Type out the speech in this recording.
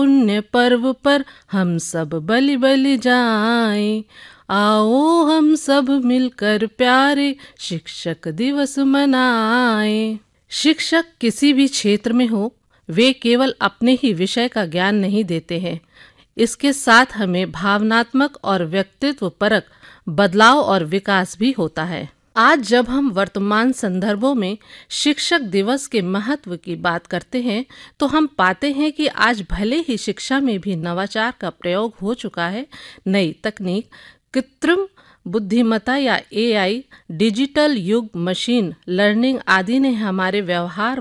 पुण्य पर्व पर हम सब बलि बलि जाएं, आओ हम सब मिलकर प्यारे शिक्षक दिवस मनाएं। शिक्षक किसी भी क्षेत्र में हो, वे केवल अपने ही विषय का ज्ञान नहीं देते हैं, इसके साथ हमें भावनात्मक और व्यक्तित्व परक बदलाव और विकास भी होता है। आज जब हम वर्तमान संदर्भों में शिक्षक दिवस के महत्व की बात करते हैं तो हम पाते हैं कि आज भले ही शिक्षा में भी नवाचार का प्रयोग हो चुका है, नई तकनीक, कृत्रिम बुद्धिमत्ता या AI, डिजिटल युग, मशीन लर्निंग आदि ने हमारे व्यवहार